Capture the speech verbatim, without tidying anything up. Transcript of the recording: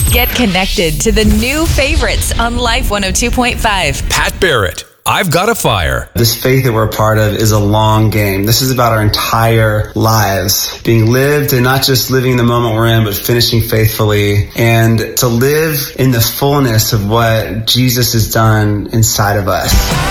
Get connected to the new favorites on Life one oh two point five. Pat Barrett, I've Got a Fire. This faith that we're a part of is a long game. This is about our entire lives being lived, and not just living the moment we're in, but finishing faithfully, and to live in the fullness of what Jesus has done inside of us.